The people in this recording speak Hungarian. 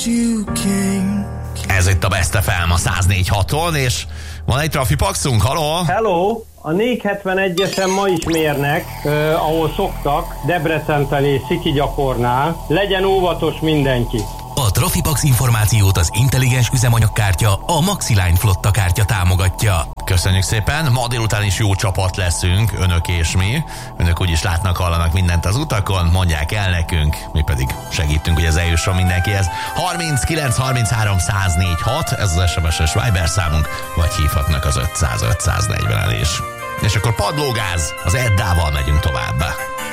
Ez itt a Best FM a 104.6-on, és van egy trafipaxunk, haló? Hello! A 471-esen ma is mérnek, ahol szoktak, Debrecen felé, Szikigyakornál. Legyen óvatos mindenki! A Trafipax információt az intelligens üzemanyagkártya, a Maxiline flotta kártya támogatja. Köszönjük szépen, ma délután is jó csapat leszünk, önök és mi. Önök úgyis látnak, hallanak mindent az utakon, mondják el nekünk, mi pedig segítünk, hogy ez eljusson mindenkihez. 39 33 104 6, ez az SMS-es Viber számunk, vagy hívhatnak az 500 540-el is. És akkor padlógáz, az Eddával megyünk tovább.